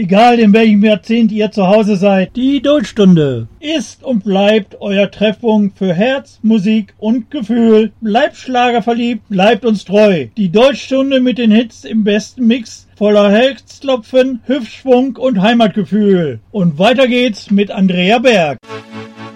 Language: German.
egal in welchem Jahrzehnt ihr zu Hause seid. Die Deutschstunde ist und bleibt euer Treffpunkt für Herz, Musik und Gefühl. Bleibt schlagerverliebt, bleibt uns treu. Die Deutschstunde mit den Hits im besten Mix, voller Herzklopfen, Hüftschwung und Heimatgefühl. Und weiter geht's mit Andrea Berg.